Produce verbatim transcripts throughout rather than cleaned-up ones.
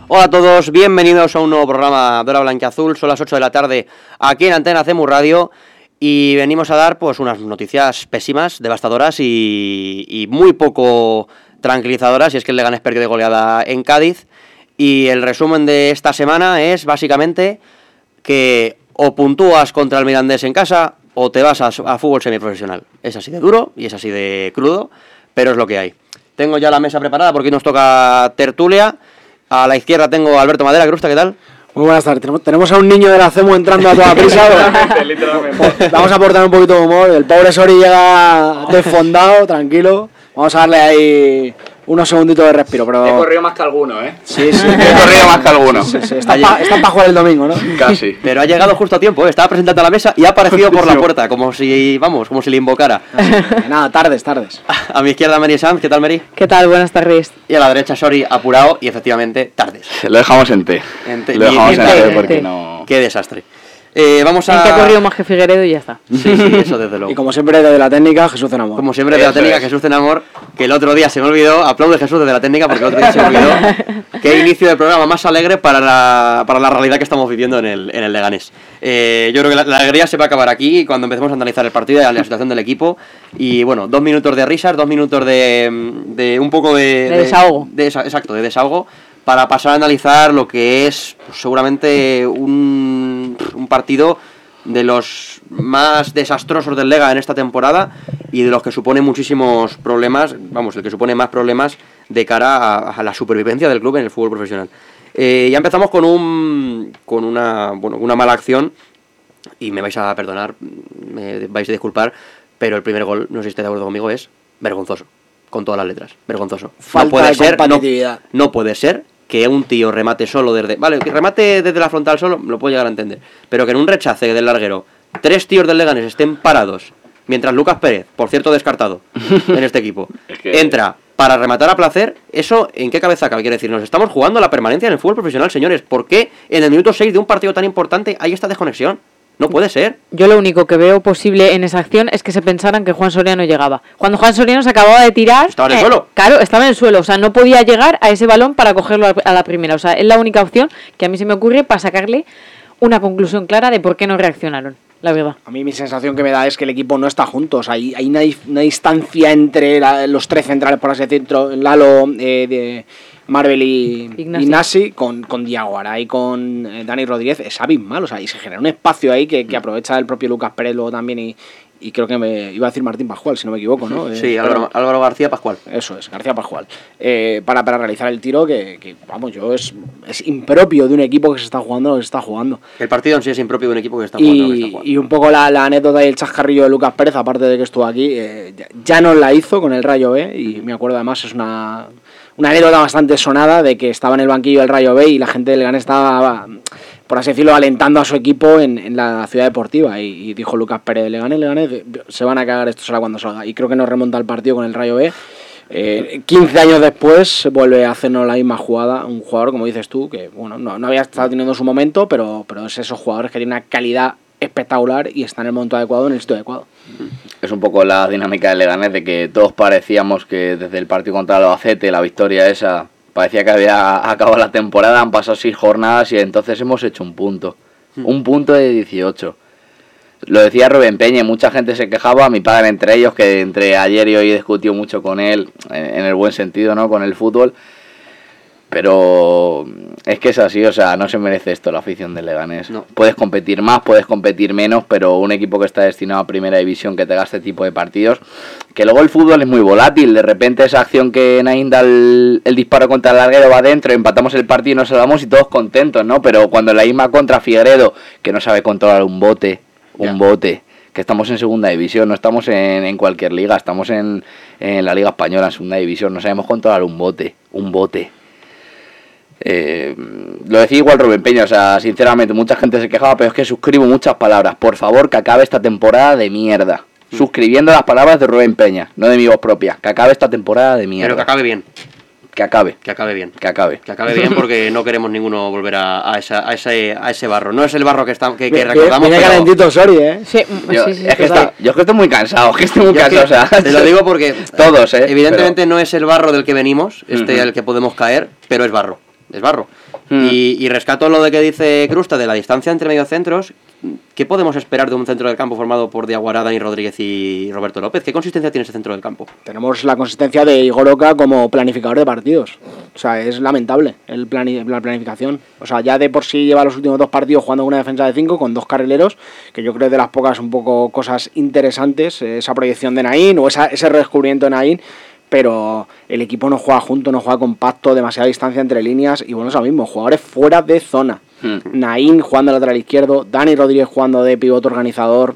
Hola a todos, bienvenidos a un nuevo programa de Hora Blanquiazul. Son las ocho de la tarde aquí en Antena C E M U Radio y venimos a dar pues unas noticias pésimas, devastadoras y, y muy poco tranquilizadoras. Y es que el Leganés perdió de goleada en Cádiz y el resumen de esta semana es básicamente que o puntúas contra el Mirandés en casa o te vas a, a fútbol semiprofesional. Es así de duro y es así de crudo, pero es lo que hay. Tengo ya la mesa preparada porque hoy nos toca tertulia. A la izquierda tengo a Alberto Madera. Crusta, ¿qué tal? Muy buenas tardes. Tenemos, tenemos a un niño de la C E M U entrando a toda prisa. Literalmente, literalmente. Vamos a aportar un poquito de humor. El pobre Sori llega desfondado, tranquilo. Vamos a darle ahí unos segunditos de respiro. Pero... He corrido más que alguno, ¿eh? Sí, sí. He corrido más que alguno. Sí, sí. Están para pa jugar el domingo, ¿no? Casi. Pero ha llegado justo a tiempo, ¿eh? Estaba presentando a la mesa y ha aparecido por la puerta, como si, vamos, como si le invocara. Nada, tardes, tardes. A mi izquierda Mary Sanz, ¿qué tal, Mary? ¿Qué tal? Buenas tardes. Y a la derecha Sori, apurado y efectivamente tardes. Lo dejamos en T. En T. Lo dejamos Y- en en T T. porque no... Qué desastre. Eh, vamos a... En que ha corrido más que Figueredo y ya está. Sí, sí, eso desde luego. Y como siempre, desde la técnica, Jesús en amor. Como siempre, de la Eso técnica, es. Jesús Cenamor, que el otro día se me olvidó, aplaude Jesús desde la técnica porque el otro día se me olvidó. Qué inicio de programa más alegre para la, para la realidad que estamos viviendo en el, en el Leganés. Eh, yo creo que la, la alegría se va a acabar aquí cuando empecemos a analizar el partido y la situación del equipo. Y bueno, dos minutos de risas, dos minutos de, de un poco de... De desahogo. de esa- exacto, de desahogo, para pasar a analizar lo que es pues, seguramente un, un partido de los más desastrosos del Lega en esta temporada y de los que supone muchísimos problemas, vamos, el que supone más problemas de cara a, a la supervivencia del club en el fútbol profesional. Eh, ya empezamos con un con una bueno, una mala acción y me vais a perdonar, me vais a disculpar, pero el primer gol, no sé si estáis de acuerdo conmigo, es vergonzoso, con todas las letras, vergonzoso. Falta no puede de ser, no, competitividad. no puede ser que un tío remate solo desde... Vale, que remate desde la frontal solo, lo puedo llegar a entender. Pero que en un rechace del larguero, tres tíos del Leganés estén parados, mientras Lucas Pérez, por cierto descartado en este equipo, Es que- entra para rematar a placer, ¿eso en qué cabeza cabe? Quiere decir, nos estamos jugando la permanencia en el fútbol profesional, señores. ¿Por qué en el minuto seis de un partido tan importante hay esta desconexión? No puede ser. Yo lo único que veo posible en esa acción es que se pensaran que Juan Soriano llegaba. Cuando Juan Soriano se acababa de tirar... Estaba en el suelo. Claro, estaba en el suelo. O sea, no podía llegar a ese balón para cogerlo a, a la primera. O sea, es la única opción que a mí se me ocurre para sacarle una conclusión clara de por qué no reaccionaron. La verdad. A mí mi sensación que me da es que el equipo no está junto. O sea, hay, hay una, dif- una distancia entre la- los tres centrales, por así decirlo, Lalo, eh, de Marvel y Ignasi. Ignasi, con, con Diaguara y con eh, Dani Rodríguez, es abismal. O sea, y se genera un espacio ahí que, que aprovecha el propio Lucas Pérez luego también y, y creo que me iba a decir Martín Pascual, si no me equivoco, ¿no? Sí, Eh, Álvaro, Álvaro García Pascual. Eso es, García Pascual. Eh, para, para realizar el tiro que, que, vamos, yo es, es impropio de un equipo que se está jugando lo que se está jugando. El partido en sí es impropio de un equipo que está jugando lo que está Y, jugando. y un poco la, la anécdota y el chascarrillo de Lucas Pérez, aparte de que estuvo aquí, eh, ya, ya nos la hizo con el Rayo B. Y me acuerdo además, es una, una anécdota bastante sonada de que estaba en el banquillo del Rayo B y la gente del Leganés estaba, por así decirlo, alentando a su equipo en, en la ciudad deportiva. Y, y dijo Lucas Pérez, Leganés, Leganés, se van a cagar esto será cuando salga. Y creo que nos remonta el partido con el Rayo B. Eh, quince años después vuelve a hacernos la misma jugada un jugador, como dices tú, que bueno, no, no había estado teniendo su momento, pero, pero es esos jugadores que tienen una calidad espectacular y están en el momento adecuado, en el sitio adecuado. Es un poco la dinámica del Leganés de que todos parecíamos que desde el partido contra el Albacete, la victoria esa, parecía que había acabado la temporada, han pasado seis jornadas y entonces hemos hecho un punto. Un punto de dieciocho. Lo decía Rubén Peña, mucha gente se quejaba, mi padre entre ellos, que entre ayer y hoy discutió mucho con él, en, en el buen sentido, ¿no? Con el fútbol. Pero es que es así, o sea, no se merece esto la afición del Leganés. No. Puedes competir más, puedes competir menos, pero un equipo que está destinado a primera división que te haga este tipo de partidos, que luego el fútbol es muy volátil, de repente esa acción que Naín da el, el disparo contra el larguero va adentro, empatamos el partido y nos salvamos y todos contentos, ¿no? Pero cuando la misma contra Figueredo, que no sabe controlar un bote, un Ya. bote, que estamos en segunda división, no estamos en, en cualquier liga, estamos en, en la liga española, en segunda división, no sabemos controlar un bote, un bote. Eh, lo decía igual Rubén Peña, o sea, sinceramente mucha gente se quejaba, pero es que suscribo muchas palabras. Por favor, que acabe esta temporada de mierda. Suscribiendo las palabras de Rubén Peña, no de mi voz propia. Que acabe esta temporada de mierda. Pero que acabe bien. Que acabe. Que acabe bien. Que acabe. Que acabe bien porque no queremos ninguno volver a, a, esa, a, ese, a ese barro. No es el barro que, está, que, que Viene- recordamos, viene pero... calentito, sorry, ¿eh? Sí, Yo, sí, sí, es que total. está- yo es que estoy muy cansado, que estoy muy Yo es cansado. que O sea, te lo digo porque todos, ¿eh? evidentemente no es el barro del que venimos, este Ujú. al que podemos caer, pero es barro. Es barro. Mm. Y, y rescato lo de que dice Crusta de la distancia entre mediocentros. ¿Qué podemos esperar de un centro del campo formado por Diaguara, Dani Rodríguez y Roberto López? ¿Qué consistencia tiene ese centro del campo? Tenemos la consistencia de Igor Oca como planificador de partidos. O sea, es lamentable el plani- la planificación. O sea, ya de por sí lleva los últimos dos partidos jugando con una defensa de cinco, con dos carrileros, que yo creo que de las pocas un poco cosas interesantes, esa proyección de Naín o esa, ese redescubrimiento de Naín, pero el equipo no juega junto, no juega compacto, demasiada distancia entre líneas, y bueno, es lo mismo, jugadores fuera de zona. Hmm. Naín jugando lateral izquierdo, Dani Rodríguez jugando de pivote organizador,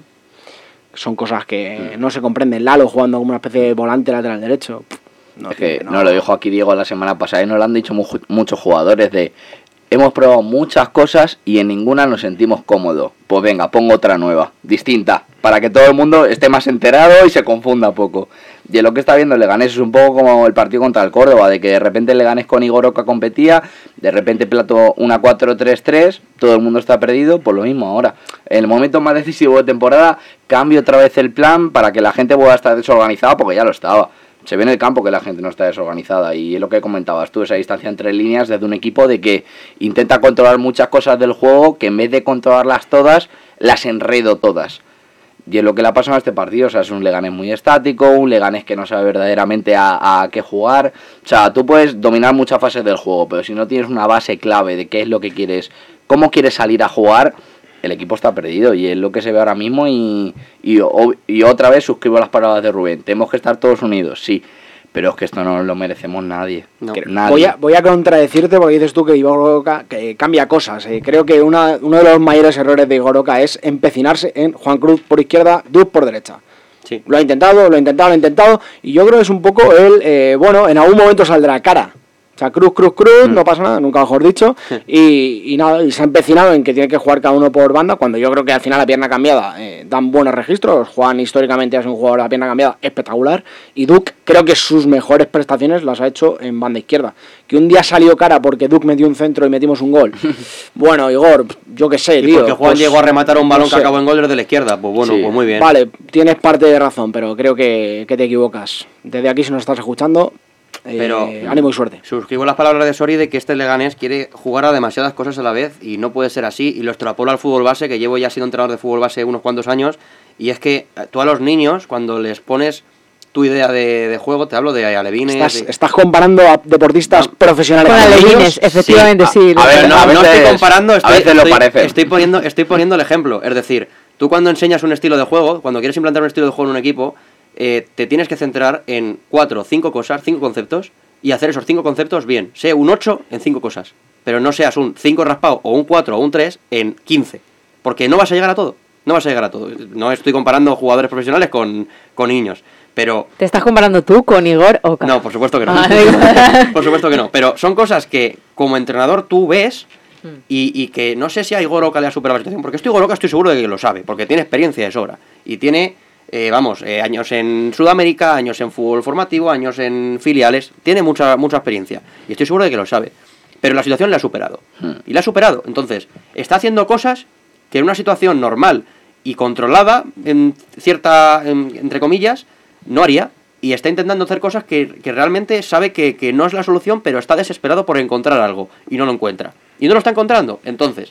son cosas que hmm. no se comprenden. Lalo jugando como una especie de volante lateral derecho. No, es que no. nos lo dijo aquí Diego la semana pasada y nos lo han dicho mu- muchos jugadores de... Hemos probado muchas cosas y en ninguna nos sentimos cómodos. Pues venga, pongo otra nueva, distinta, para que todo el mundo esté más enterado y se confunda poco. Y lo que está viendo el Leganés es un poco como el partido contra el Córdoba, de que de repente el Leganés con Igor Oca competía, de repente Plato una cuatro tres tres, todo el mundo está perdido, pues lo mismo ahora. En el momento más decisivo de temporada, cambio otra vez el plan para que la gente pueda estar desorganizada, porque ya lo estaba. Se ve en el campo que la gente no está desorganizada y es lo que comentabas tú, esa distancia entre líneas desde un equipo de que intenta controlar muchas cosas del juego que en vez de controlarlas todas, las enredo todas. Y es lo que le ha pasado a este partido, o sea, es un Leganés muy estático, un Leganés que no sabe verdaderamente a, a qué jugar. O sea, tú puedes dominar muchas fases del juego, pero si no tienes una base clave de qué es lo que quieres, cómo quieres salir a jugar, el equipo está perdido y es lo que se ve ahora mismo y, y, y otra vez suscribo las palabras de Rubén. Tenemos que estar todos unidos, sí, pero es que esto no lo merecemos nadie. No. nadie. Voy, a, voy a contradecirte porque dices tú que Igor Oca que cambia cosas. Eh. Creo que una, uno de los mayores errores de Igor Oca es empecinarse en Juan Cruz por izquierda, Duc por derecha. Sí. Lo ha intentado, lo ha intentado, lo ha intentado y yo creo que es un poco el, eh, bueno, en algún momento saldrá cara. O sea, cruz, cruz, cruz, mm. no pasa nada, nunca mejor dicho. Y, y nada, y se ha empecinado en que tiene que jugar cada uno por banda, cuando yo creo que al final la pierna cambiada eh, dan buenos registros. Juan históricamente es un jugador de la pierna cambiada espectacular. Y Duc creo que sus mejores prestaciones las ha hecho en banda izquierda. Que un día salió cara porque Duc metió un centro y metimos un gol. Bueno, Igor, yo qué sé, y tío. Porque Juan pues, llegó a rematar un balón no que sé. acabó en gol desde la izquierda. Pues bueno, sí. Pues muy bien. Vale, tienes parte de razón, pero creo que, que te equivocas. Desde aquí, si nos estás escuchando... Pero eh, ánimo y suerte. Suscribo las palabras de Sori de que este Leganés quiere jugar a demasiadas cosas a la vez y no puede ser así, y lo extrapolo al fútbol base, que llevo ya siendo entrenador de fútbol base unos cuantos años, y es que tú a los niños, cuando les pones tu idea de, de juego, te hablo de alevines... Estás, de... estás comparando a deportistas no, profesionales con alevines, efectivamente, sí. sí a ver, no, veces, no estoy comparando, estoy, a veces estoy, lo parece. Estoy poniendo, estoy poniendo el ejemplo, es decir, tú cuando enseñas un estilo de juego, cuando quieres implantar un estilo de juego en un equipo, eh, te tienes que centrar en cuatro o cinco cosas, cinco conceptos, y hacer esos cinco conceptos bien. Sé un ocho en cinco cosas, pero no seas un cinco raspado o un cuatro o un tres en quince, porque no vas a llegar a todo. No vas a llegar a todo. No estoy comparando jugadores profesionales con, con niños, pero... ¿Te estás comparando tú con Igor Oca? No, por supuesto que no. Ah, por supuesto que no. Pero son cosas que como entrenador tú ves y, y que no sé si a Igor Oca le ha superado la situación, porque esto Igor Oca estoy seguro de que lo sabe, porque tiene experiencia de sobra y tiene... Eh, vamos, eh, años en Sudamérica, años en fútbol formativo, años en filiales, tiene mucha mucha experiencia y estoy seguro de que lo sabe, pero la situación la ha superado y la ha superado, entonces está haciendo cosas que en una situación normal y controlada, en cierta, en, entre comillas, no haría, y está intentando hacer cosas que, que realmente sabe que, que no es la solución, pero está desesperado por encontrar algo y no lo encuentra, y no lo está encontrando, entonces...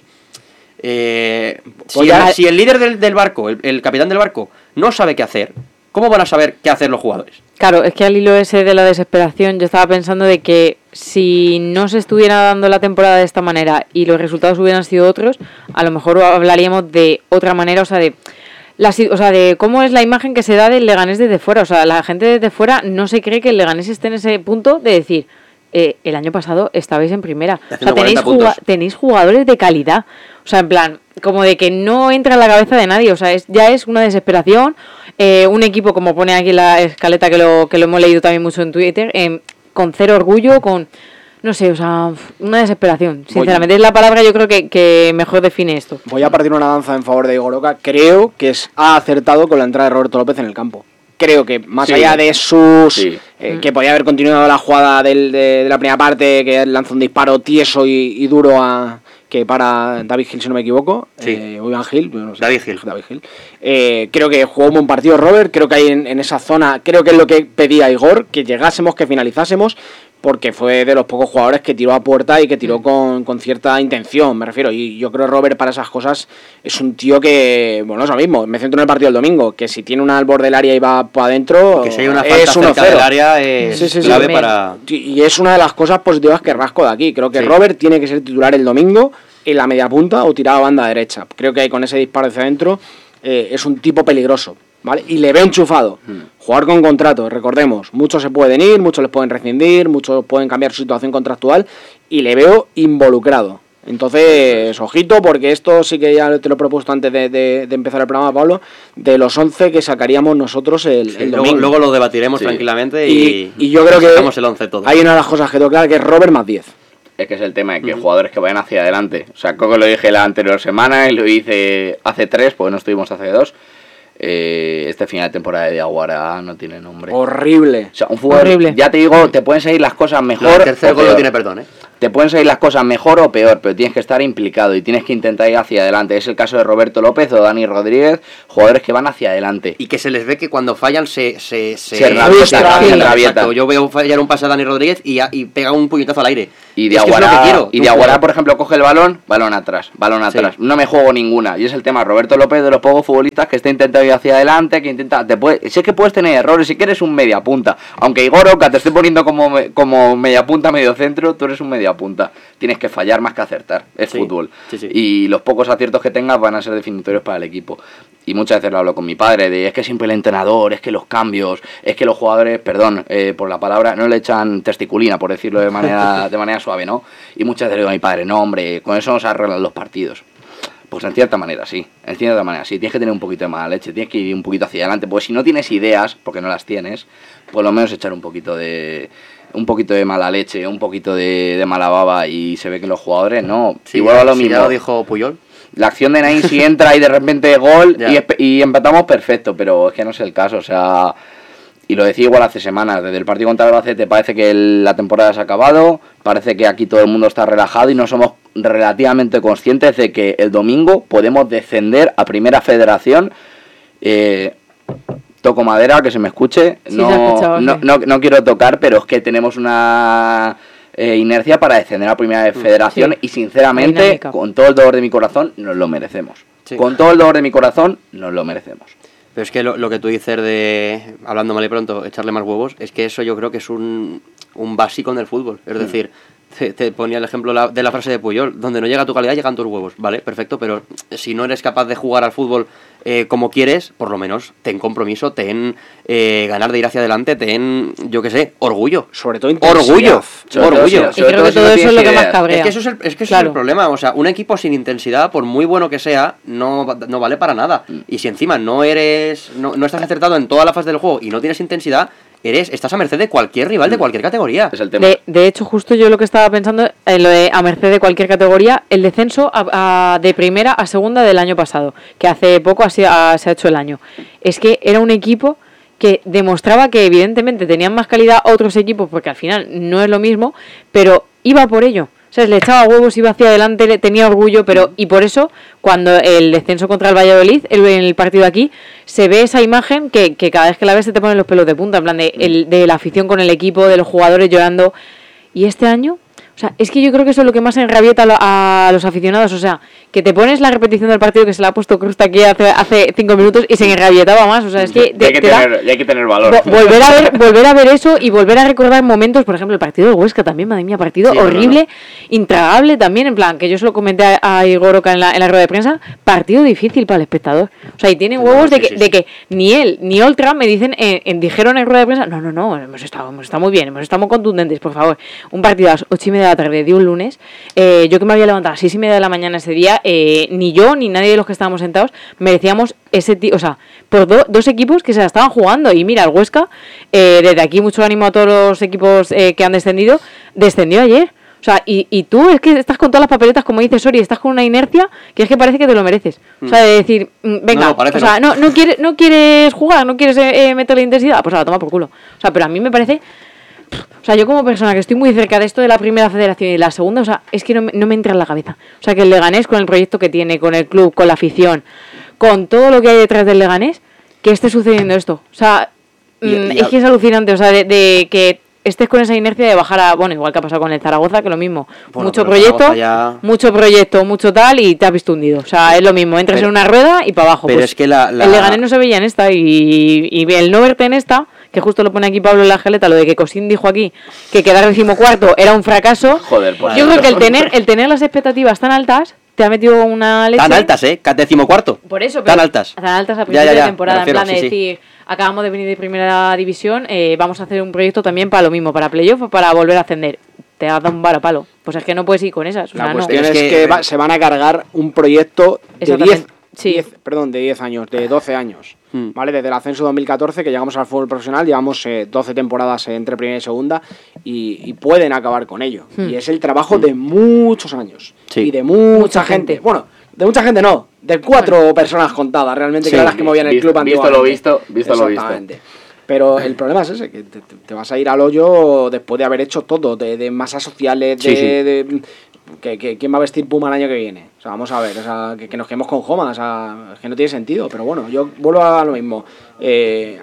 Eh, si, a... el, si el líder del, del barco, el, el capitán del barco, no sabe qué hacer, ¿cómo van a saber qué hacer los jugadores? Claro, es que al hilo ese de la desesperación yo estaba pensando de que si no se estuviera dando la temporada de esta manera y los resultados hubieran sido otros, a lo mejor hablaríamos de otra manera, o sea, de la, o sea, de cómo es la imagen que se da del Leganés desde fuera. O sea, la gente desde fuera no se cree que el Leganés esté en ese punto de decir... Eh, el año pasado estabais en primera. O sea, tenéis, juga- tenéis jugadores de calidad. O sea, en plan, como de que no entra en la cabeza de nadie. O sea, es, ya es una desesperación. Eh, un equipo, como pone aquí la escaleta, que lo, que lo hemos leído también mucho en Twitter, eh, con cero orgullo, con... No sé, o sea, una desesperación. Sinceramente, Voy. es la palabra yo creo que, que mejor define esto. Voy a partir una danza en favor de Igor Oca. Creo que es, ha acertado con la entrada de Roberto López en el campo. Creo que más sí. allá de sus... Sí. Eh, que podía haber continuado la jugada del, de, de la primera parte, que lanza un disparo tieso y, y duro a que para David Gil, si no me equivoco. Sí. Eh, o Iván Gil. No sé, David Gil. David Gil. Eh, creo que jugó un buen partido Robert. Creo que ahí en, en esa zona, creo que es lo que pedía Igor, que llegásemos, que finalizásemos. porque fue de los pocos jugadores que tiró a puerta y que tiró con, con cierta intención, me refiero. Y yo creo que Robert para esas cosas es un tío que, bueno, es lo mismo, me centro en el partido del domingo, que si tiene una al borde del área y va para adentro, que si hay una falta cerca del área es sí, sí, sí, clave sí, para... Y es una de las cosas positivas que rasco de aquí. Creo que sí. Robert tiene que ser titular el domingo en la media punta o tirado a banda derecha. Creo que ahí con ese disparo hacia adentro eh, es un tipo peligroso, ¿vale? Y le veo enchufado. Hmm. Jugar con contrato, recordemos, muchos se pueden ir, muchos les pueden rescindir, muchos pueden cambiar su situación contractual y le veo involucrado. Entonces, ojito, porque esto sí que ya te lo he propuesto antes de, de, de empezar el programa, Pablo, de los once que sacaríamos nosotros el, sí, el domingo. Luego, luego lo debatiremos sí. tranquilamente y, y, y yo creo que el once todo. Hay una de las cosas que tengo clara, que es Robert más diez. Es que es el tema de que uh-huh. jugadores que vayan hacia adelante. O sea, creo que lo dije la anterior semana y lo hice hace tres, pues no estuvimos hace dos. Eh, este final de temporada de Diaguara no tiene nombre. Horrible. O sea, un fútbol, horrible. Ya te digo, te pueden salir las cosas mejor. No, el tercer gol no tiene perdón, ¿eh? Te pueden salir las cosas mejor o peor, pero tienes que estar implicado y tienes que intentar ir hacia adelante. Es el caso de Roberto López o Dani Rodríguez, jugadores que van hacia adelante. Y que se les ve que cuando fallan se se se, se rabieta. Sí, se Yo veo fallar un pase a Dani Rodríguez y, y pega un puñetazo al aire. Y Diaguara, es que y Diaguara, por ejemplo, coge el balón, balón atrás, balón atrás. Sí. No me juego ninguna. Y es el tema, Roberto López, de los pocos futbolistas que está intentando ir hacia adelante, que intenta... Te puede, sé que puedes tener errores, si quieres un media punta. Aunque Igor Oca te esté poniendo como, como media punta, medio centro, tú eres un media punta. Tienes que fallar más que acertar, es sí, fútbol. Sí, sí. Y los pocos aciertos que tengas van a ser definitorios para el equipo. Y muchas veces lo hablo con mi padre, de es que siempre el entrenador, es que los cambios, es que los jugadores, perdón eh, por la palabra, no le echan testiculina, por decirlo de manera de manera suave, ¿no? Y muchas veces le digo a mi padre, no hombre, con eso no se arreglan los partidos. Pues en cierta manera sí, en cierta manera sí, tienes que tener un poquito de mala leche, tienes que ir un poquito hacia adelante, porque si no tienes ideas, porque no las tienes, por lo menos echar un poquito de... un poquito de mala leche, un poquito de, de mala baba y se ve que los jugadores no. Sí, igual a lo mismo. Ya lo dijo Puyol. La acción de Nain si entra y de repente gol y, y empatamos perfecto, pero es que no es el caso, o sea, y lo decía igual hace semanas, desde el partido contra el Albacete parece que el, la temporada se ha acabado, parece que aquí todo el mundo está relajado y no somos relativamente conscientes de que el domingo podemos descender a Primera Federación. Eh, toco madera, que se me escuche, sí, no, escuchado, no, no, no quiero tocar, pero es que tenemos una eh, inercia para descender a Primera Federación sí. y sinceramente, con todo el dolor de mi corazón, nos lo merecemos. Sí. Con todo el dolor de mi corazón, nos lo merecemos. Pero es que lo, lo que tú dices de, hablando mal y pronto, echarle más huevos, es que eso yo creo que es un, un básico en el fútbol. Es mm. decir, te, te ponía el ejemplo la, de la frase de Puyol, donde no llega tu calidad, llegan tus huevos. Vale, perfecto, pero si no eres capaz de jugar al fútbol eh, como quieres, por lo menos ten compromiso, ten eh, ganar de ir hacia adelante, ten, yo qué sé, orgullo. Sobre todo orgullo. Sobre orgullo. Todo, y creo que todo eso es lo que más cabrea. Es que eso es el, es que eso claro. es el problema. O sea, un equipo sin intensidad, por muy bueno que sea, no, no vale para nada. Mm. Y si encima no eres, no, no estás acertado en toda la fase del juego y no tienes intensidad, eres estás a merced de cualquier rival de cualquier categoría. Es el tema. De, de hecho, justo yo lo que estaba pensando en lo de a merced de cualquier categoría, el descenso a, a, de primera a segunda del año pasado, que hace poco así a, se ha hecho el año. Es que era un equipo que demostraba que evidentemente tenían más calidad otros equipos, porque al final no es lo mismo, pero iba por ello. O sea, le echaba huevos, iba hacia adelante, tenía orgullo, pero y por eso, cuando el descenso contra el Valladolid, el, en el partido aquí, se ve esa imagen que, que cada vez que la ves se te ponen los pelos de punta, en plan de, el, de la afición con el equipo, de los jugadores llorando. Y este año, o sea, es que yo creo que eso es lo que más enrabieta a los aficionados, o sea, que te pones la repetición del partido que se la ha puesto Crusta aquí hace, hace cinco minutos y se enrabietaba más, o sea, es que... De, hay, que te tener, da, hay que tener valor. Volver a, ver, volver a ver eso y volver a recordar momentos, por ejemplo, el partido de Huesca también, madre mía, partido sí, horrible, no, no. intragable también, en plan, que yo se lo comenté a, a Igor Oca en la, en la rueda de prensa, partido difícil para el espectador. O sea, y tienen sí, huevos no, de, que, sí, sí. de que ni él ni Oltra me dicen, en, en, dijeron en rueda de prensa, no, no, no, hemos estado, hemos estado muy bien, hemos estado muy contundentes, por favor. Un partido a las ocho y media de la tarde de un lunes, eh, yo que me había levantado a las seis y media de la mañana ese día, eh, ni yo ni nadie de los que estábamos sentados merecíamos ese tipo, o sea, por do, dos equipos que se la estaban jugando. Y mira, el Huesca, eh, desde aquí mucho ánimo a todos los equipos eh, que han descendido, descendió ayer. O sea, y, y tú es que estás con todas las papeletas, como dice Sori, estás con una inercia que es que parece que te lo mereces. Mm. O sea, de decir, venga, no, no, o sea, no, no, quieres, no quieres jugar, no quieres eh, meterle intensidad, pues a la toma por culo. O sea, pero a mí me parece... O sea, yo como persona que estoy muy cerca de esto de la Primera Federación y la segunda, o sea, es que no me, no me entra en la cabeza. O sea, que el Leganés, con el proyecto que tiene, con el club, con la afición, con todo lo que hay detrás del Leganés, que esté sucediendo esto. O sea, y, y es que es alucinante, o sea, de, de que estés con esa inercia de bajar a, bueno, igual que ha pasado con el Zaragoza, que lo mismo, Bueno, mucho pero el proyecto, Zaragoza ya- mucho proyecto, mucho tal, y te has visto hundido. O sea, es lo mismo, entras Pero- en una rueda y para abajo. pero Pues es que la- la- el Leganés no se veía en esta, y, y el no verte en esta, que justo lo pone aquí Pablo en la geleta, lo de que Cosín dijo aquí que quedar decimocuarto era un fracaso. Joder, pues. Yo creo que el tener, el tener las expectativas tan altas te ha metido una leche. Tan altas, ¿eh? Decimocuarto. Por eso, Tan pero altas. Tan altas a Ya, principio ya, ya, de temporada, me refiero, en plan de sí, sí. decir, acabamos de venir de primera división, eh, vamos a hacer un proyecto también para lo mismo, para playoff o para volver a ascender. Te has dado un varapalo. Pues es que no puedes ir con esas. O La sea, no. cuestión Es es que- que, va- se van a cargar un proyecto de Exactamente, diez, sí. diez, perdón, de diez años, de doce años. Hmm. ¿Vale? Desde el ascenso dos mil catorce que llegamos al fútbol profesional, llevamos eh, doce temporadas entre primera y segunda y, y pueden acabar con ello. Hmm. Y es el trabajo de muchos años. Sí. Y de mucha, Mucha gente. gente. Bueno, de mucha gente no, de cuatro personas contadas realmente, Sí. que eran las que movían el Visto- club visto antiguamente. lo visto, visto lo visto. Exactamente. Pero el problema es ese, que te, te- te vas a ir al hoyo después de haber hecho todo, de, de masas sociales, de... Sí, sí. de- que, que- ¿quién va a vestir Puma el año que viene? O sea, vamos a ver, o sea, que, que nos quedemos con Joma, o sea, es que no tiene sentido, pero bueno, yo vuelvo a lo mismo. Eh,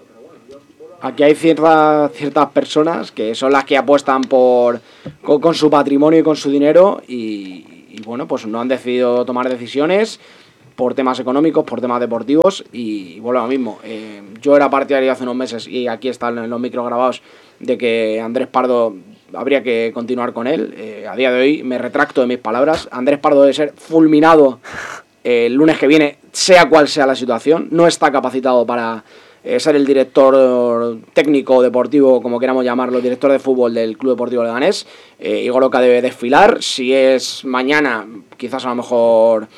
aquí hay ciertas ciertas personas que son las que apuestan por con, con su patrimonio y con su dinero y, y bueno, pues no han decidido tomar decisiones por temas económicos, por temas deportivos y, y vuelvo a lo mismo. Eh, yo era partidario hace unos meses y aquí están en los micros grabados de que Andrés Pardo habría que continuar con él. Eh, a día de hoy me retracto de mis palabras. Andrés Pardo debe ser fulminado eh, el lunes que viene, sea cual sea la situación. No está capacitado para eh, ser el director técnico deportivo, como queramos llamarlo, director de fútbol del Club Deportivo Leganés. Eh, Igor Oca debe desfilar. Si es mañana, quizás a lo mejor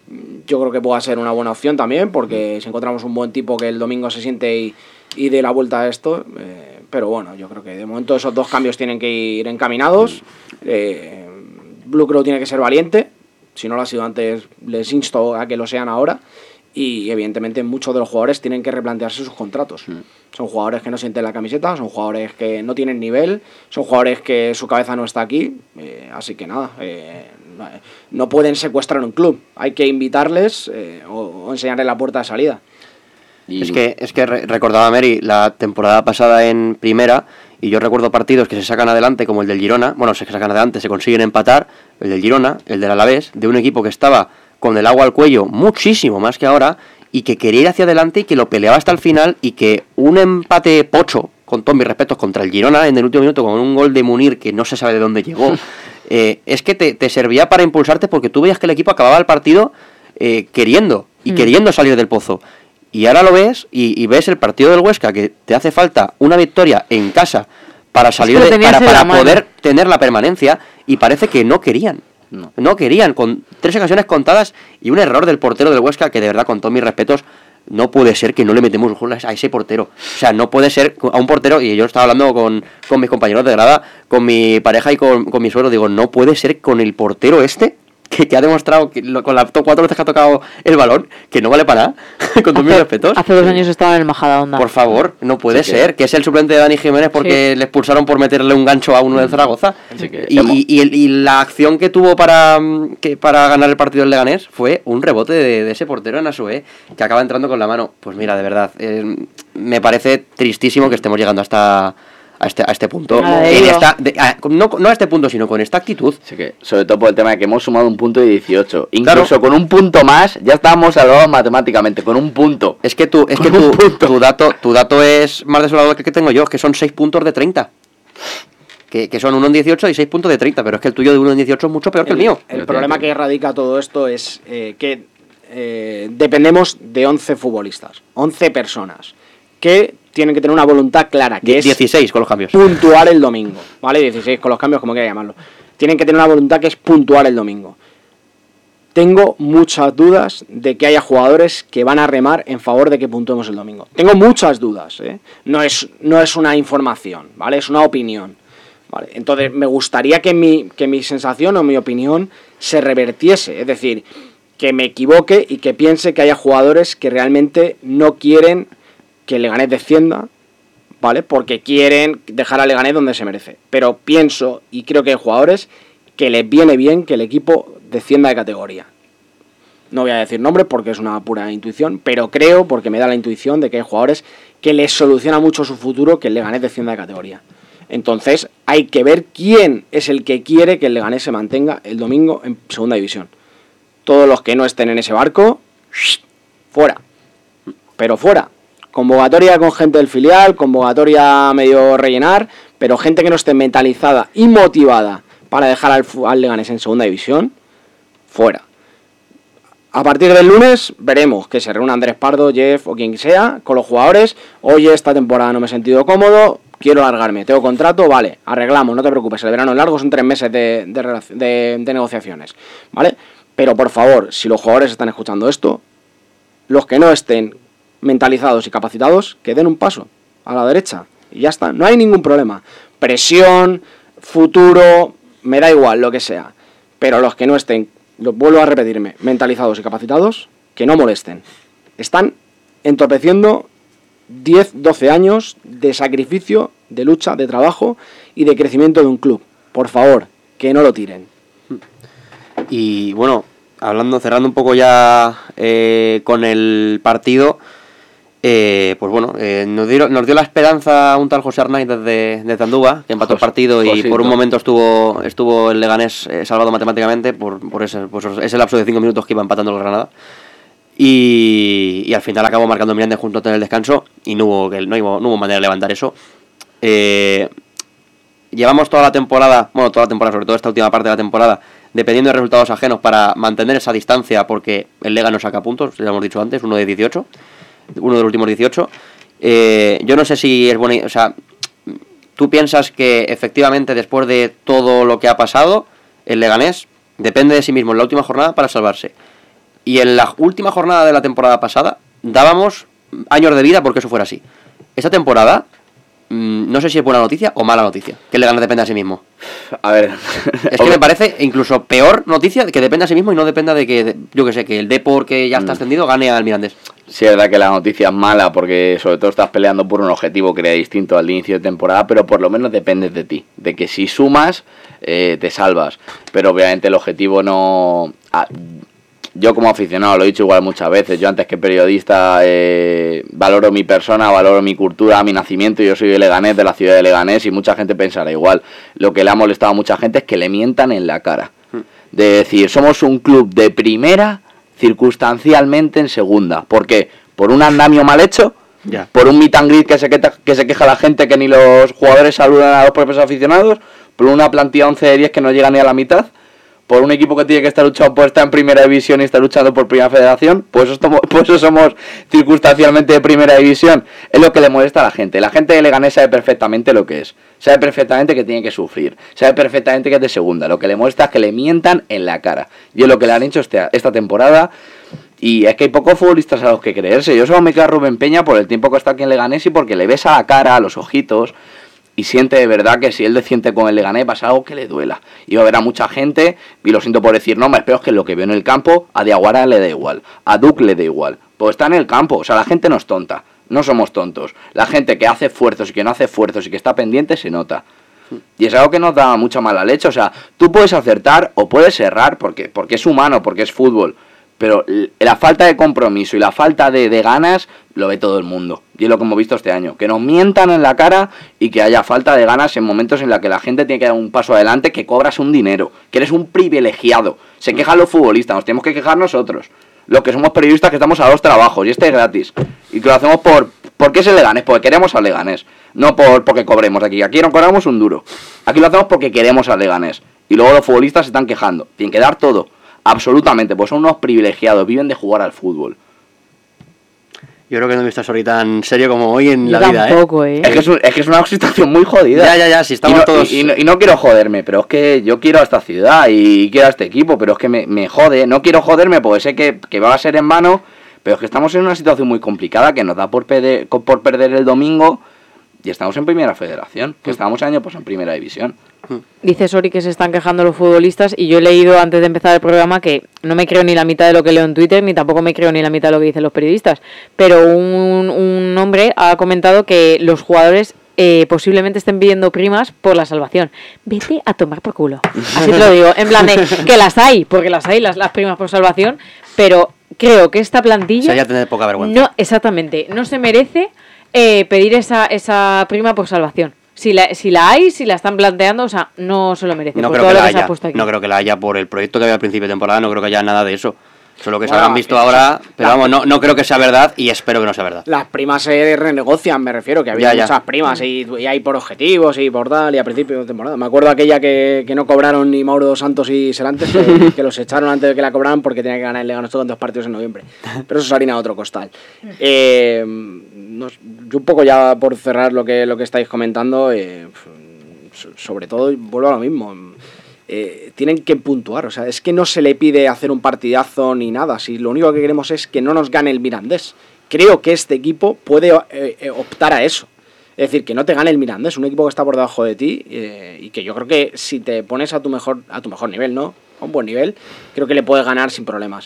yo creo que pueda ser una buena opción también, porque si encontramos un buen tipo que el domingo se siente y, y dé la vuelta a esto, eh, pero bueno, yo creo que de momento esos dos cambios tienen que ir encaminados. eh, Blue Crow tiene que ser valiente, si no lo ha sido antes les insto a que lo sean ahora, y evidentemente muchos de los jugadores tienen que replantearse sus contratos. Son jugadores que no sienten la camiseta, son jugadores que no tienen nivel, son jugadores que su cabeza no está aquí, eh, así que nada, eh, no pueden secuestrar un club, hay que invitarles eh, o, o enseñarles la puerta de salida. Y- Es que, es que re- recordaba Mary la temporada pasada en primera y yo recuerdo partidos que se sacan adelante como el del Girona, bueno, se sacan adelante, se consiguen empatar, el del Girona, el del Alavés, de un equipo que estaba con el agua al cuello muchísimo más que ahora y que quería ir hacia adelante y que lo peleaba hasta el final y que un empate pocho, con todos mis respetos, contra el Girona en el último minuto con un gol de Munir que no se sabe de dónde llegó, eh, es que te, te servía para impulsarte porque tú veías que el equipo acababa el partido eh, queriendo y Mm. queriendo salir del pozo. Y ahora lo ves y, y ves el partido del Huesca que te hace falta una victoria en casa para salir lo de, tenías para, en la para mano. poder tener la permanencia y parece que no querían. No. No querían, con tres ocasiones contadas y un error del portero del Huesca que de verdad, con todos mis respetos, no puede ser que no le metemos goles a ese portero. O sea, no puede ser a un portero, y yo estaba hablando con, con mis compañeros de grada, con mi pareja y con, con mi suegro, digo, no puede ser con el portero este, que, que ha demostrado que lo- con las to- cuatro veces que ha tocado el balón, que no vale para nada, con todos mis respetos. Hace dos años estaba en el Majadahonda. Por favor, no puede Sí que- ser, que es el suplente de Dani Jiménez porque le expulsaron por meterle un gancho a uno del Zaragoza. Sí que- Y, y- y el- y la acción que tuvo para, mm, que, para ganar el partido del Leganés fue un rebote de, de ese portero en Asue, que acaba entrando con la mano. Pues mira, de verdad, eh, me parece tristísimo que estemos llegando hasta a este, a este punto. A la En deriva. esta- de- a- no, no a este punto, sino con esta actitud. Así que, sobre todo por el tema de que hemos sumado un punto de dieciocho. Incluso Claro. con un punto más, ya estábamos salvados matemáticamente, con un punto. Es que tú, es que Con un tú, punto. tu dato, tu dato es más desolador que el que tengo yo, que son seis puntos de treinta. Que, que son uno en dieciocho y seis puntos de treinta, pero es que el tuyo de uno en dieciocho es mucho peor que el mío. El Yo problema creo que- que radica todo esto es eh, que eh, dependemos de once futbolistas, once personas, que tienen que tener una voluntad clara, que es dieciséis con los cambios. puntuar el domingo, ¿vale? dieciséis con los cambios, como quiera llamarlo. Tienen que tener una voluntad que es puntuar el domingo. Tengo muchas dudas de que haya jugadores que van a remar en favor de que puntuemos el domingo. Tengo muchas dudas, ¿eh? No es, no es una información, ¿vale? Es una opinión, ¿vale? Entonces, me gustaría que mi, que mi sensación o mi opinión se revertiese. Es decir, que me equivoque y que piense que haya jugadores que realmente no quieren que el Leganés descienda, ¿vale? Porque quieren dejar a Leganés donde se merece. Pero pienso y creo que hay jugadores que les viene bien que el equipo descienda de categoría. No voy a decir nombres porque es una pura intuición, pero creo, porque me da la intuición de que hay jugadores que les soluciona mucho su futuro que el Leganés descienda de categoría. Entonces hay que ver quién es el que quiere que el Leganés se mantenga el domingo en segunda división. Todos los que no estén en ese barco, fuera. Pero fuera. Convocatoria con gente del filial, convocatoria medio rellenar, pero gente que no esté mentalizada y motivada para dejar al, al Leganés en segunda división, fuera. A partir del lunes veremos que se reúna Andrés Pardo, Jeff o quien sea con los jugadores. Oye, esta temporada no me he sentido cómodo, quiero largarme, tengo contrato, vale, arreglamos, no te preocupes, el verano es largo, son tres meses de, de, de, de negociaciones, ¿vale? Pero por favor, si los jugadores están escuchando esto, los que no estén mentalizados y capacitados, que den un paso a la derecha y ya está, no hay ningún problema. Presión, futuro, me da igual, lo que sea, pero los que no estén, lo vuelvo a repetirme, mentalizados y capacitados, que no molesten. Están entorpeciendo diez, doce años de sacrificio, de lucha, de trabajo y de crecimiento de un club. Por favor, que no lo tiren. Y bueno, hablando, cerrando un poco ya eh, con el partido, eh, pues bueno, eh, nos, dio, nos dio la esperanza un tal José Arnaiz desde, desde Andúba, que empató el partido y Josito. Por un momento estuvo estuvo el Leganés eh, salvado matemáticamente por, por ese, pues ese lapso de cinco minutos que iba empatando el Granada. Y, y al final acabó marcando Miranda junto en el descanso y no hubo, no hubo, no hubo manera de levantar eso. Eh, llevamos toda la temporada, bueno, toda la temporada, sobre todo esta última parte de la temporada, dependiendo de resultados ajenos para mantener esa distancia, porque el Lega no saca puntos, ya lo hemos dicho antes, uno de dieciocho, uno de los últimos dieciocho. Eh, yo no sé si es bueno, o sea, ¿tú piensas que efectivamente después de todo lo que ha pasado, el Leganés depende de sí mismo en la última jornada para salvarse? Y en la última jornada de la temporada pasada dábamos años de vida porque eso fuera así. Esta temporada, mmm, no sé si es buena noticia o mala noticia, que el Leganés dependa de sí mismo. A ver... Es que me parece incluso peor noticia que dependa de sí mismo y no dependa de que, yo que sé, que el Depor, que ya está ascendido, gane al Mirandés. Sí, es verdad que la noticia es mala porque sobre todo estás peleando por un objetivo que era distinto al inicio de temporada, pero por lo menos dependes de ti, de que si sumas, eh, te salvas. Pero obviamente el objetivo no... Ah, yo como aficionado, lo he dicho igual muchas veces, yo antes que periodista eh, valoro mi persona, valoro mi cultura, mi nacimiento, yo soy de Leganés, de la ciudad de Leganés, y mucha gente pensará igual. Lo que le ha molestado a mucha gente es que le mientan en la cara. De decir, somos un club de primera, circunstancialmente en segunda. ¿Por qué? ¿Por un andamio mal hecho? Ya. ¿Por un meet and greet que se, queja, que se queja la gente que ni los jugadores saludan a los propios aficionados? ¿Por una plantilla once de diez que no llega ni a la mitad? ¿Por un equipo que tiene que estar luchando por estar en primera división y está luchando por primera federación? Pues eso, somos, pues eso somos circunstancialmente de primera división. Es lo que le molesta a la gente. La gente de Leganés sabe perfectamente lo que es. Sabe perfectamente que tiene que sufrir. Sabe perfectamente que es de segunda. Lo que le molesta es que le mientan en la cara. Y es lo que le han hecho este, esta temporada. Y es que hay pocos futbolistas a los que creerse. Yo solo me quedo a Rubén Peña por el tiempo que está aquí en Leganés y porque le ves a la cara, a los ojitos, y siente de verdad que si él siente con el Leganés va a ser algo que le duela. Y va a haber a mucha gente, y lo siento por decir nombres, pero es que lo que veo en el campo, a Diaguara le da igual, a Duke le da igual. Pues está en el campo, o sea, la gente no es tonta, no somos tontos. La gente que hace esfuerzos y que no hace esfuerzos y que está pendiente se nota. Y es algo que nos da mucha mala leche, o sea, tú puedes acertar o puedes errar porque, porque es humano, porque es fútbol. Pero la falta de compromiso y la falta de, de ganas lo ve todo el mundo. Y es lo que hemos visto este año. Que nos mientan en la cara y que haya falta de ganas en momentos en los que la gente tiene que dar un paso adelante, que cobras un dinero, que eres un privilegiado. Se quejan los futbolistas, nos tenemos que quejar nosotros. Los que somos periodistas que estamos a dos trabajos y este es gratis. Y que lo hacemos por... ¿Por qué es el Leganés? Porque queremos al Leganés. No por porque cobremos aquí. Aquí no cobramos un duro. Aquí lo hacemos porque queremos al Leganés. Y luego los futbolistas se están quejando. Tienen que dar todo. Absolutamente, pues son unos privilegiados, viven de jugar al fútbol. Yo creo que no he visto a Sori tan serio como hoy en Yo la vida, tampoco, ¿eh? Es que es, un, es que es una situación muy jodida. Ya, ya, ya, si estamos y no, todos... Y, y, no, y no quiero joderme, pero es que yo quiero a esta ciudad y quiero a este equipo, pero es que me, me jode. No quiero joderme porque sé que, que va a ser en vano, pero es que estamos en una situación muy complicada que nos da por, pede, por perder el domingo y estamos en primera federación, que estábamos el año pues en primera división. Dice Sori que se están quejando los futbolistas y yo he leído antes de empezar el programa que no me creo ni la mitad de lo que leo en Twitter ni tampoco me creo ni la mitad de lo que dicen los periodistas, pero un, un hombre ha comentado que los jugadores eh, posiblemente estén pidiendo primas por la salvación. Vete a tomar por culo, así te lo digo, en plan de que las hay, porque las hay las, las primas por salvación, pero creo que esta plantilla... O sea, ya tener poca vergüenza. No, exactamente, no se merece eh, pedir esa, esa prima por salvación. si la, si la hay, si la están planteando, o sea, no se lo merece. No por creo todo que lo la que se ha haya, puesto aquí. no creo que la haya por el proyecto que había al principio de temporada, no creo que haya nada de eso. Solo que se Bueno, habrán visto eso- ahora, pero vamos, no, no creo que sea verdad y espero que no sea verdad. Las primas se renegocian, me refiero, que había Ya, ya. muchas primas y, y hay por objetivos y por tal, y a principio de temporada. Me acuerdo aquella que, que no cobraron ni Mauro dos Santos y Serantes, que, que los echaron antes de que la cobraran porque tenía que ganar el Leganés todo en dos partidos en noviembre. Pero eso es harina de otro costal. Eh, no- yo un poco ya por cerrar lo que, lo que estáis comentando, eh, sobre todo, vuelvo a lo mismo. Eh, tienen que puntuar, o sea, es que no se le pide hacer un partidazo ni nada, si lo único que queremos es que no nos gane el Mirandés. Creo que este equipo puede eh, eh, optar a eso, es decir, que no te gane el Mirandés, un equipo que está por debajo de ti eh, y que yo creo que si te pones a tu mejor a tu mejor nivel, ¿no? A un buen nivel, creo que le puedes ganar sin problemas.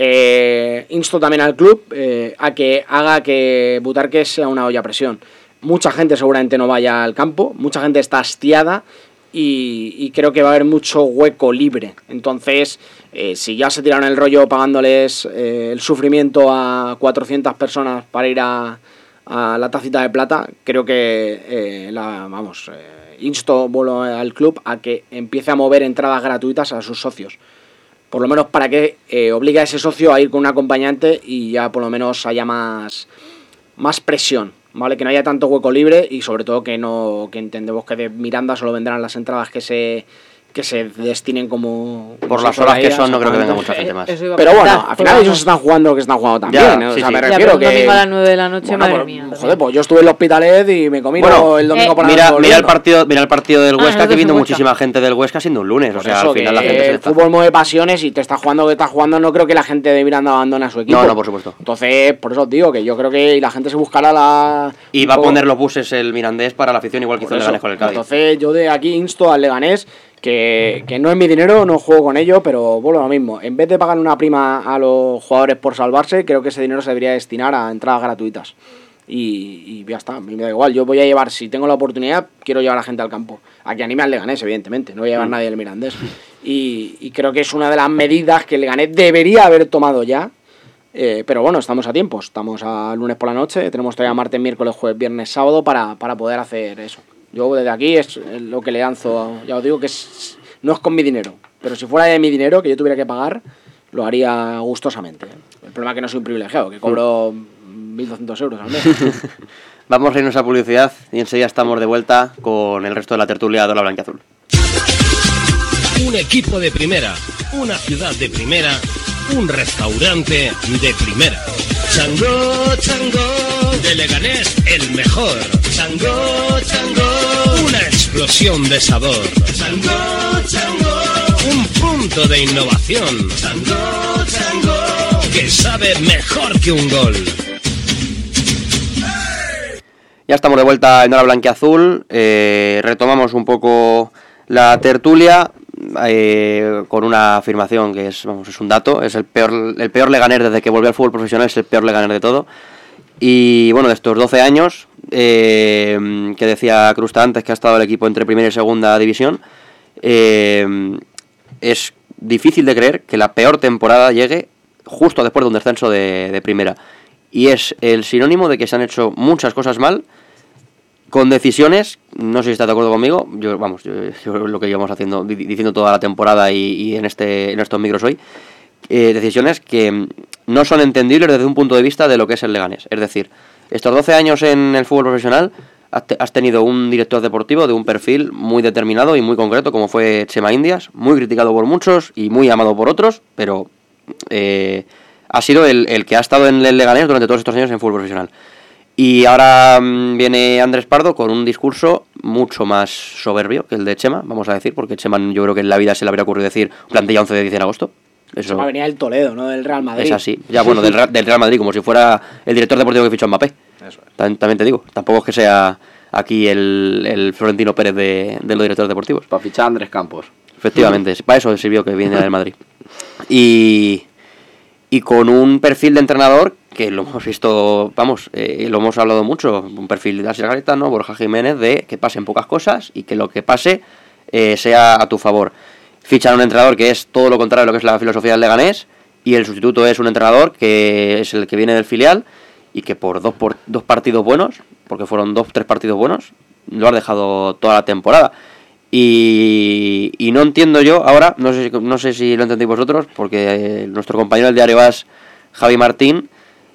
Eh, insto también al club eh, a que haga que Butarque sea una olla a presión. Mucha gente seguramente no vaya al campo, mucha gente está hastiada. Y, y creo que va a haber mucho hueco libre. Entonces, eh, si ya se tiraron el rollo pagándoles eh, el sufrimiento a cuatrocientas personas para ir a, a la Tacita de Plata, creo que, eh, la, vamos, eh, insto vuelvo al club a que empiece a mover entradas gratuitas a sus socios. Por lo menos para que eh, obligue a ese socio a ir con un acompañante y ya por lo menos haya más, más presión. ¿Vale? Que no haya tanto hueco libre y sobre todo que no que entendemos que de Miranda solo vendrán las entradas que se que se destinen como... Por como las si horas fuera que ella, son, no creo que venga exactamente. mucha gente más. Eso iba a Pero bueno, preguntar, al pues final ellos vamos. están jugando lo que están jugando también. Ya, ¿eh? O sí, sea, sí. me Ya, refiero pero un que... domingo a las nueve de la noche, Bueno, madre pues, mía. joder, pues yo estuve en el Hospitalet y me comí Bueno, el domingo eh, por la Mira, noche mira el volviendo. partido, mira el partido del Ah, Huesca, nosotros que viendo en Huesca. muchísima gente del Huesca siendo un lunes. Por o sea, eso al final que la gente se el está. fútbol mueve pasiones y te está jugando lo que está jugando, no creo que la gente de Miranda abandone a su equipo. No, no, por supuesto. Entonces, por eso os digo que yo creo que la gente se buscará la... Y un va a poco- poner los buses el Mirandés para la afición, igual que hizo Por el eso. Leganés con el Cádiz. Entonces yo de aquí insto al Leganés que, que no es mi dinero, no juego con ello, pero bueno, lo mismo. En vez de pagar una prima a los jugadores por salvarse, creo que ese dinero se debería destinar a entradas gratuitas. Y, y ya está, a mí me da igual. Yo voy a llevar, si tengo la oportunidad, quiero llevar a la gente al campo. A que anime al Leganés, evidentemente. No voy a llevar a nadie del Mirandés. Y, y creo que es una de las medidas que el Leganés debería haber tomado ya. Eh, pero bueno, estamos a tiempo. Estamos a lunes por la noche. Tenemos todavía martes, miércoles, jueves, viernes, sábado para, para poder hacer eso. Yo desde aquí es lo que le lanzo. Ya os digo que es, no es con mi dinero. Pero si fuera de mi dinero, que yo tuviera que pagar, lo haría gustosamente. El problema es que no soy un privilegiado, que cobro mil doscientos euros al mes. Vamos a irnos a publicidad y enseguida estamos de vuelta con el resto de la tertulia de la Blanquiazul. Un equipo de primera, una ciudad de primera, un restaurante de primera. Chango, Chango, de Leganés el mejor. Chango, Chango, una explosión de sabor. Chango, Chango, un punto de innovación. Chango, Chango, que sabe mejor que un gol. Ya estamos de vuelta en Hora Blanquiazul. Eh, retomamos un poco la tertulia eh, con una afirmación que es, vamos, es un dato. Es el peor, el peor Leganés desde que volvió al fútbol profesional, es el peor Leganés de todo. Y bueno, de estos doce años eh, que decía Crusta antes, que ha estado el equipo entre primera y segunda división, eh, es difícil de creer que la peor temporada llegue justo después de un descenso de, de primera. Y es el sinónimo de que se han hecho muchas cosas mal, con decisiones, no sé si estás de acuerdo conmigo, yo vamos, yo, yo lo que llevamos haciendo, di- diciendo toda la temporada y, y en este en estos micros hoy, eh, decisiones que no son entendibles desde un punto de vista de lo que es el Leganés. Es decir, estos doce años en el fútbol profesional has, te- has tenido un director deportivo de un perfil muy determinado y muy concreto, como fue Chema Indias, muy criticado por muchos y muy amado por otros, pero eh, ha sido el, el que ha estado en el Leganés durante todos estos años en fútbol profesional. Y ahora mmm, viene Andrés Pardo con un discurso mucho más soberbio que el de Chema, vamos a decir, porque Chema yo creo que en la vida se le habría ocurrido decir plantilla once de diez de agosto. Eso Va a venir del Toledo, no del Real Madrid. es así. Ya bueno, del, Ra- del Real Madrid, como si fuera el director deportivo que fichó a Mbappé. Eso es. También, también te digo, tampoco es que sea aquí el, el Florentino Pérez de, de los directores deportivos. Para fichar a Andrés Campos. Efectivamente, para eso sirvió que viene del Madrid. Y, y con un perfil de entrenador que lo hemos visto, vamos, eh, lo hemos hablado mucho, un perfil de Asier Garitano, Borja Jiménez, de que pasen pocas cosas y que lo que pase eh, sea a tu favor. Fichan a un entrenador que es todo lo contrario a lo que es la filosofía del Leganés, y el sustituto es un entrenador que es el que viene del filial y que por dos, por dos partidos buenos, porque fueron dos, tres partidos buenos, lo has dejado toda la temporada. Y, y no entiendo yo ahora, no sé, no sé si lo entendéis vosotros, porque eh, nuestro compañero del Diario As, Javi Martín,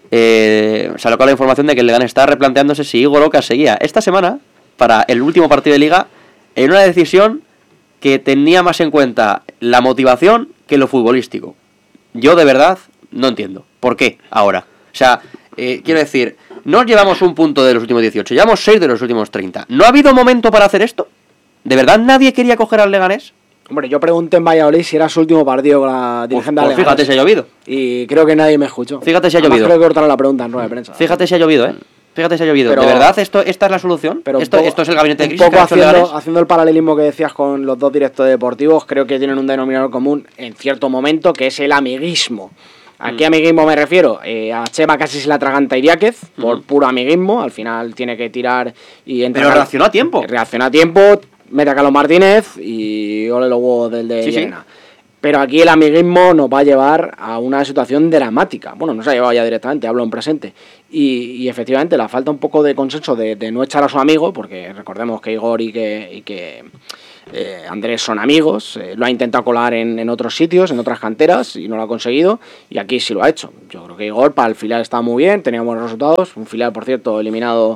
eh, sacó la información de que el Leganés está replanteándose si Igor Oca seguía esta semana para el último partido de Liga en una decisión que tenía más en cuenta la motivación que lo futbolístico. Yo de verdad no entiendo. ¿Por qué ahora? O sea, eh, quiero decir, no llevamos un punto de los últimos dieciocho, llevamos seis de los últimos treinta. ¿No ha habido momento para hacer esto? ¿De verdad nadie quería coger al Leganés? Hombre, yo pregunté en Valladolid si era su último partido con la dirigente Pues, pues del Leganés. fíjate si ha llovido. Y creo que nadie me escuchó. Fíjate si ha Además, llovido. creo que cortaron la pregunta en rueda de prensa. Fíjate si ha llovido, ¿eh? Fíjate si ha llovido. Pero- ¿De verdad esto, esta es la solución? Pero un ¿Esto, poco- ¿Esto es el gabinete de un crisis que poco ha hecho el haciendo, Leganés? haciendo el paralelismo que decías con los dos directores deportivos, creo que tienen un denominador común en cierto momento, que es el amiguismo. ¿A qué amiguismo me refiero? Eh, a Chema casi se la atraganta Idiáquez, por puro amiguismo, al final tiene que tirar y entrar. Pero reaccionó a tiempo. Reaccionó a tiempo, mete a Carlos Martínez y ole los huevos del de Sí, sí. Llerena. Pero aquí el amiguismo nos va a llevar a una situación dramática. Bueno, nos ha llevado ya directamente, hablo en presente. Y, y efectivamente la falta un poco de consenso de, de no echar a su amigo, porque recordemos que Igor y que, y que eh, Andrés son amigos, eh, lo ha intentado colar en, en otros sitios, en otras canteras, y no lo ha conseguido, y aquí sí lo ha hecho. Yo creo que Igor para el filial está muy bien, tenía buenos resultados, un filial, por cierto, eliminado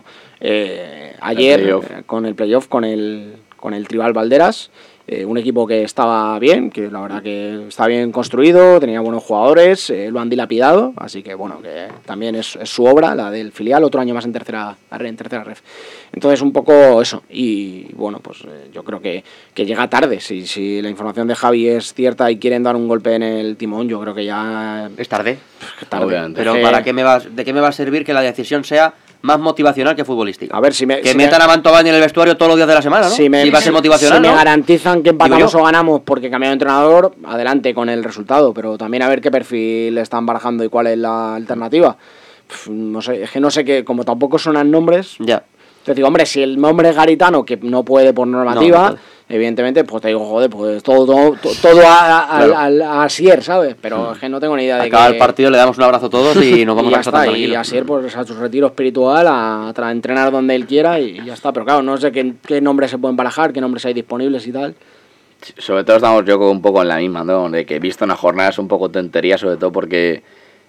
eh, ayer playoff. eh, con el playoff, con el, con el Tribal Valderas. Eh, un equipo que estaba bien, que la verdad que está bien construido, tenía buenos jugadores, eh, lo han dilapidado, así que bueno, que también es, es su obra, la del filial, otro año más en tercera, en tercera ref. Entonces un poco eso, y bueno, pues eh, yo creo que, que llega tarde, si, si la información de Javi es cierta y quieren dar un golpe en el timón, yo creo que ya Es tarde. es tarde. Obviamente. Pero Es que- ¿para qué me va, ¿de qué me va a servir que la decisión sea más motivacional que futbolística? A ver, si me... Que si metan me- a Mantovani en el vestuario todos los días de la semana, ¿no? Si, me, Y va a ser motivacional, si me ¿no? garantizan que empatamos Digo yo. o ganamos porque cambiamos de entrenador, adelante con el resultado, pero también a ver qué perfil están barajando y cuál es la alternativa. Pff, no sé, es que no sé qué, como tampoco sonan nombres, Ya. te digo, hombre, si el nombre es Garitano, que no puede por normativa, No, no puede. evidentemente, pues te digo, joder, pues todo, todo, to- todo a, a, Claro. al- a Asier, ¿sabes? Pero es que no tengo ni idea de Acaba que... el partido, le damos un abrazo a todos y nos vamos y a ya casa está, tan y tranquilos. Asier pues a su retiro espiritual a, a entrenar donde él quiera y ya está, pero claro, no sé qué, qué nombres se pueden barajar, qué nombres hay disponibles y tal. Sobre todo estamos yo un poco en la misma, ¿no? De que he visto una jornada es un poco tontería, sobre todo porque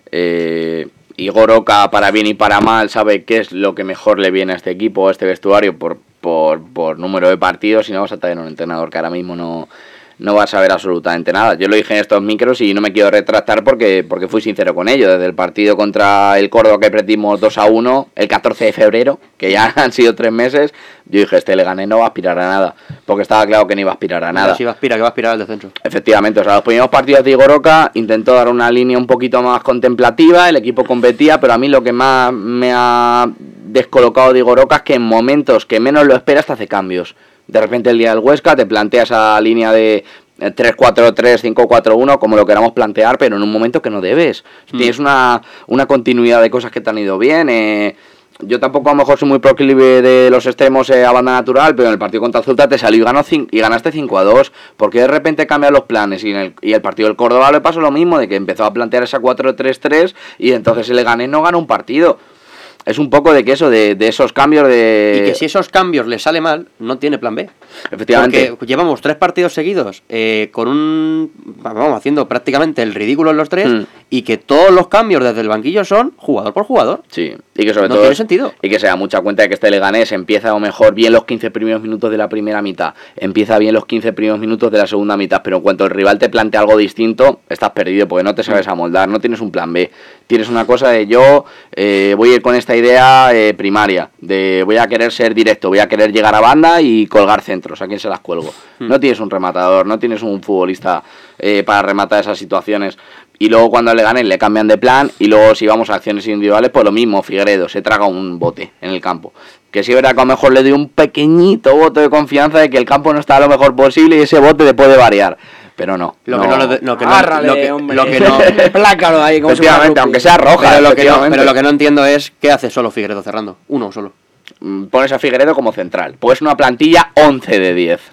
eh, Igor Oca, para bien y para mal, sabe qué es lo que mejor le viene a este equipo, a este vestuario, por, por, por número de partidos, y no vas a traer un entrenador que ahora mismo no, no va a saber absolutamente nada. Yo lo dije en estos micros y no me quiero retractar porque, porque fui sincero con ello. Desde el partido contra el Córdoba que perdimos dos a uno, el catorce de febrero, que ya han sido tres meses, yo dije, este Leganés no va a aspirar a nada, porque estaba claro que no iba a aspirar a nada. Si va a aspirar, que va a aspirar al descenso. Efectivamente, o sea, los primeros partidos de Igor Oca intentó dar una línea un poquito más contemplativa, el equipo competía, pero a mí lo que más me ha descolocado de Igor Oca es que en momentos que menos lo esperas te hace cambios. De repente el día del Huesca te plantea esa línea de tres cuatro tres, cinco cuatro uno, como lo queramos plantear, pero en un momento que no debes. Mm. Tienes una, una continuidad de cosas que te han ido bien, eh... Yo tampoco a lo mejor soy muy proclive de los extremos eh, a banda natural, pero en el partido contra Zulta te salió y, ganó cin- y ganaste cinco a dos. Porque de repente cambian los planes y en el, y el partido del Córdoba le pasó lo mismo, de que empezó a plantear esa cuatro tres tres y entonces el Leganés no gana un partido. Es un poco de que eso, de, de esos cambios de... Y que si esos cambios le sale mal, no tiene plan B. Efectivamente. Porque llevamos tres partidos seguidos eh, con un... Vamos, haciendo prácticamente el ridículo en los tres Mm. y que todos los cambios desde el banquillo son jugador por jugador. Sí, y que sobre No todo... tiene sentido. Y que se da mucha cuenta de que este Leganés empieza a lo mejor bien los quince primeros minutos de la primera mitad, empieza bien los quince primeros minutos de la segunda mitad, pero en cuanto el rival te plantea algo distinto, estás perdido porque no te sabes amoldar, no tienes un plan B. Tienes una cosa de yo eh, voy a ir con esta idea eh, primaria, de voy a querer ser directo, voy a querer llegar a banda y colgar centros, ¿a quién se las cuelgo? No tienes un rematador, no tienes un futbolista eh, para rematar esas situaciones. Y luego cuando le ganen le cambian de plan y luego si vamos a acciones individuales pues lo mismo, Figueredo se traga un bote en el campo. Que sí es verdad que a lo mejor le doy un pequeñito voto de confianza de que el campo no está a lo mejor posible y ese bote te puede variar. Pero no. Lo que no, le- lo que no, Agárrale, lo que, hombre. lo que no, Plácalo ahí, como si fuera Efectivamente, rugby. aunque sea roja, pero, lo que no, efectivamente. pero lo que no entiendo es qué hace solo Figueredo cerrando. Uno solo. Mm, Pones a Figueredo como central. Pues una plantilla once de diez.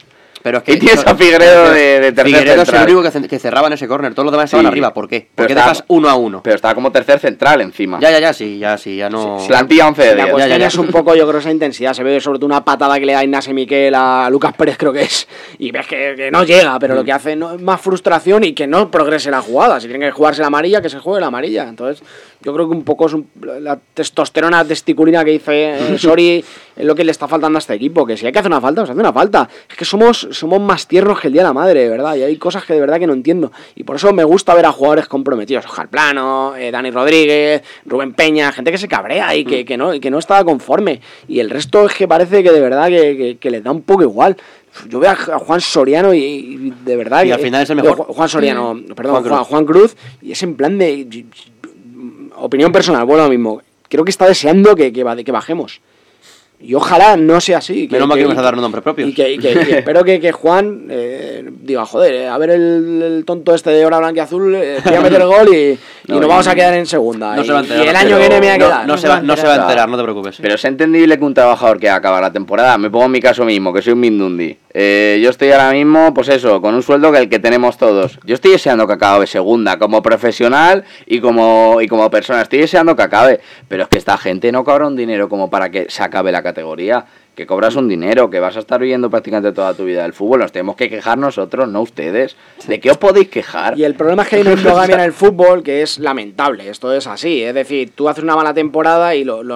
Pero es que y tienes a Figueiredo de, de tercer Figueiredo es el central. único que, que cerraba en ese córner, todos los demás estaban Sí, arriba, ¿por qué? pero ¿Por qué estaba- dejas uno a uno? Pero estaba como tercer central encima. Ya, ya, ya, sí, ya, sí, ya no... Plantilla once de La diez. cuestión ya, ya. es un poco, yo creo, esa intensidad. Se ve sobre todo una patada que le da Ignacio Miquel a Lucas Pérez, creo que es. Y ves que, que no llega, pero Mm. lo que hace no, es más frustración y que no progrese la jugada. Si tiene que jugarse la amarilla, que se juegue la amarilla. Entonces, yo creo que un poco es un- la testosterona testiculina que dice eh, Sori es lo que le está faltando a este equipo. Que si hay que hacer una falta, pues hace una falta. Es que somos, somos más tiernos que el día de la madre, de verdad. Y hay cosas que de verdad que no entiendo. Y por eso me gusta ver a jugadores comprometidos. Ojar Plano, eh, Dani Rodríguez, Rubén Peña, gente que se cabrea y que, que, no, y que no estaba conforme. Y el resto es que parece que de verdad que, que, que les da un poco igual. Yo veo a Juan Soriano y, y de verdad... Y que- al final es el mejor. Juan Juan Soriano, perdón, Juan Juan Cruz. Juan, Cruz, y es en plan de... Opinión personal, bueno, lo mismo. Creo que está deseando que, que, ba- que bajemos. Y ojalá no sea así. Menos mal que ibas a dar nombres propios. Y que, y que- y espero que, que Juan eh, diga, joder, eh, a ver el, el tonto este de Hora Blanca y Azul, eh, voy a meter el gol y, y No, nos y- vamos a quedar en segunda. No y, se va a enterar, y el no, año pero que viene me voy a No, quedar. no se va, no se va a enterar, no te preocupes. Pero es entendible que un trabajador que acaba la temporada, me pongo en mi caso mismo, que soy un Mindundi, eh, yo estoy ahora mismo, pues eso, con un sueldo que el que tenemos todos. Yo estoy deseando que acabe segunda, como profesional y como, y como persona, estoy deseando que acabe, pero es que esta gente no cobra un dinero como para que se acabe la categoría, que cobras un dinero, que vas a estar viviendo prácticamente toda tu vida del fútbol, nos tenemos que quejar nosotros, no ustedes. ¿De qué os podéis quejar? Y el problema es que hay una endogamia en el fútbol que es lamentable. Esto es así. Es decir, tú haces una mala temporada y lo, lo